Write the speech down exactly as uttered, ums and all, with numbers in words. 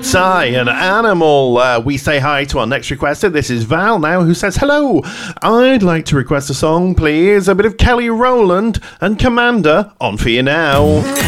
Psy and Animal. Uh, we say hi to our next requester. This is Val now, who says, hello, I'd like to request a song, please. A bit of Kelly Rowland and Commander on for you now.